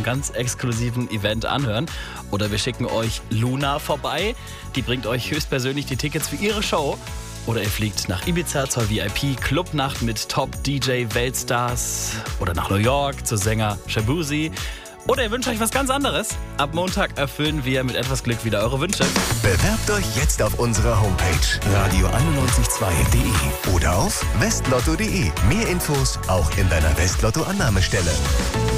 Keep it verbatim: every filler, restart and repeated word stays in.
einem ganz exklusiven Event anhören. Oder wir schicken euch Luna vorbei. Die bringt euch höchstpersönlich die Tickets für ihre Show. Oder ihr fliegt nach Ibiza zur V I P-Clubnacht mit Top-D J-Weltstars. Oder nach New York zu Sänger Shabuzi. Oder ihr wünscht euch was ganz anderes. Ab Montag erfüllen wir mit etwas Glück wieder eure Wünsche. Bewerbt euch jetzt auf unserer Homepage radio einundneunzig Komma zwei punkt de oder auf westlotto punkt de. Mehr Infos auch in deiner Westlotto-Annahmestelle.